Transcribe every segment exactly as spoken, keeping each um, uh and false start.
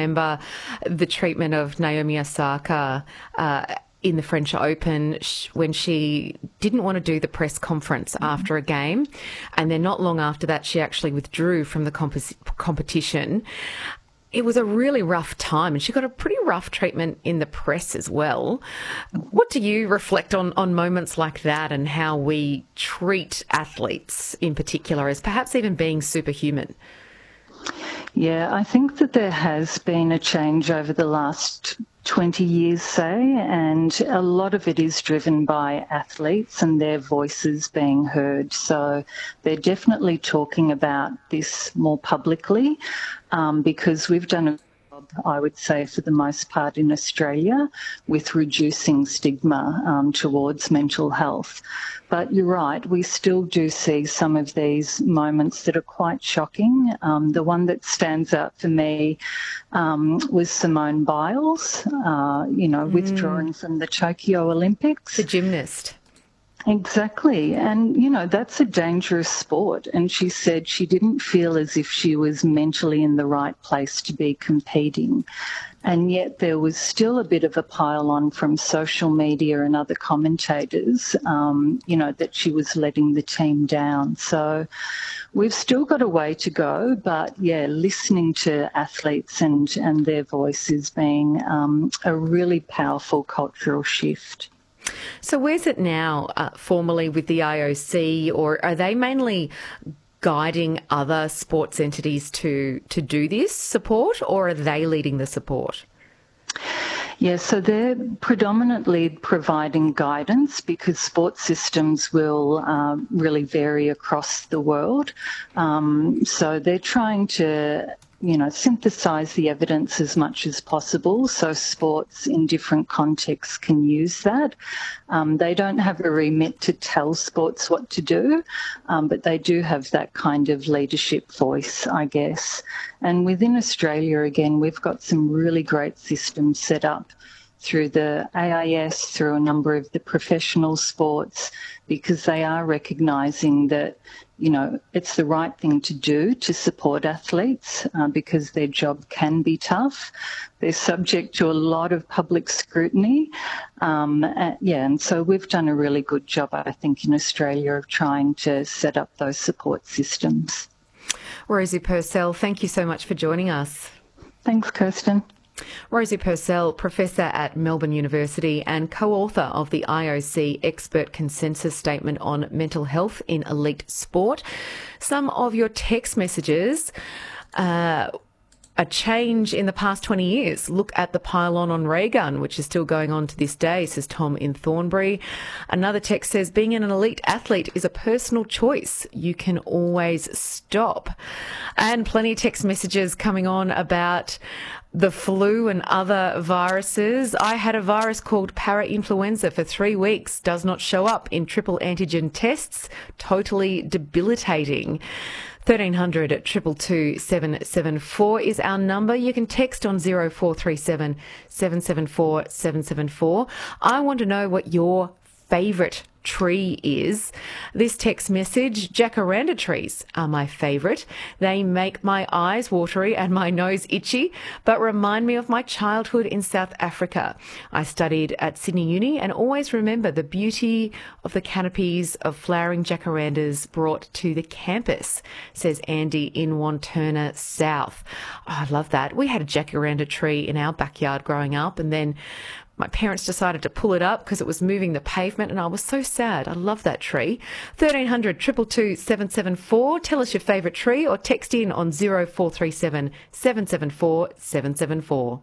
remember the treatment of Naomi Osaka uh, in the French Open when she didn't want to do the press conference mm-hmm. after a game. And then not long after that, she actually withdrew from the comp- competition. It was a really rough time, and she got a pretty rough treatment in the press as well. What do you reflect on, on moments like that and how we treat athletes in particular as perhaps even being superhuman? Yeah, I think that there has been a change over the last twenty years, say, and a lot of it is driven by athletes and their voices being heard. So they're definitely talking about this more publicly um, because we've done a I would say, for the most part in Australia, with reducing stigma um, towards mental health. But you're right, we still do see some of these moments that are quite shocking. Um, the one that stands out for me um, was Simone Biles, uh, you know, mm. withdrawing from the Tokyo Olympics. The gymnast. Exactly. And, you know, that's a dangerous sport. And she said she didn't feel as if she was mentally in the right place to be competing. And yet there was still a bit of a pile-on from social media and other commentators, um, you know, that she was letting the team down. So we've still got a way to go. But, yeah, listening to athletes and, and their voices being um, a really powerful cultural shift. So where's it now uh, formally with the I O C, or are they mainly guiding other sports entities to, to do this support, or are they leading the support? Yeah, so they're predominantly providing guidance because sports systems will uh, really vary across the world. Um, so they're trying to you know, synthesize the evidence as much as possible so sports in different contexts can use that. Um, they don't have a remit to tell sports what to do, um, but they do have that kind of leadership voice, I guess. And within Australia, again, we've got some really great systems set up through the A I S, through a number of the professional sports, because they are recognising that, you know, it's the right thing to do to support athletes uh, because their job can be tough. They're subject to a lot of public scrutiny. Um, uh, yeah, and so we've done a really good job, I think, in Australia of trying to set up those support systems. Rosie Purcell, thank you so much for joining us. Thanks, Kirsten. Rosie Purcell, Professor at Melbourne University and co-author of the I O C Expert Consensus Statement on Mental Health in Elite Sport. Some of your text messages, uh, a change in the past twenty years. Look at the pile-on on ray gun, which is still going on to this day, says Tom in Thornbury. Another text says, being an elite athlete is a personal choice. You can always stop. And plenty of text messages coming on about the flu and other viruses. I had a virus called parainfluenza for three weeks, does not show up in triple antigen tests, totally debilitating. thirteen hundred at two two two seven seven four is our number. You can text on zero four three seven seven seven four seven seven four. I want to know what your favourite tree is. This text message, jacaranda trees are my favourite. They make my eyes watery and my nose itchy, but remind me of my childhood in South Africa. I studied at Sydney Uni and always remember the beauty of the canopies of flowering jacarandas brought to the campus, says Andy in Wanturna South. Oh, I love that. We had a jacaranda tree in our backyard growing up, and then my parents decided to pull it up because it was moving the pavement, and I was so sad. I love that tree. thirteen hundred two two two seven seven four. Tell us your favourite tree or text in on zero four three seven seven seven four seven seven four.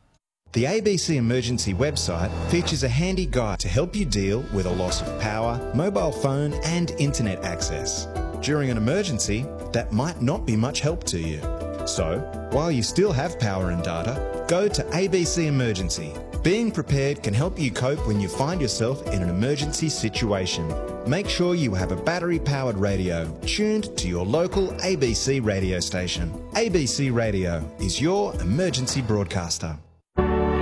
The A B C Emergency website features a handy guide to help you deal with a loss of power, mobile phone and internet access. During an emergency, that might not be much help to you. So, while you still have power and data, go to A B C Emergency. Being prepared can help you cope when you find yourself in an emergency situation. Make sure you have a battery-powered radio tuned to your local A B C radio station. A B C Radio is your emergency broadcaster.